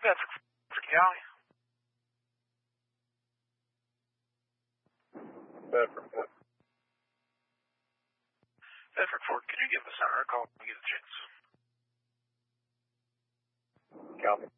Bedford County. Bedford. Bedford Ford, can you give the center a call when you get a chance? Copy.